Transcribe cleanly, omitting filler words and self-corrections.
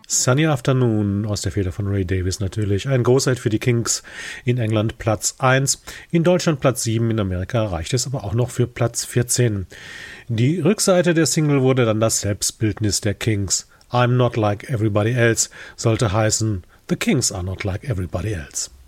Sunny Afternoon aus der Feder von Ray Davies natürlich. Ein Großhit für die Kinks. In England Platz 1, in Deutschland Platz 7, in Amerika reicht es aber auch noch für Platz 14. Die Rückseite der Single wurde dann das Selbstbildnis der Kinks. I'm not like everybody else sollte heißen The Kinks are not like everybody else.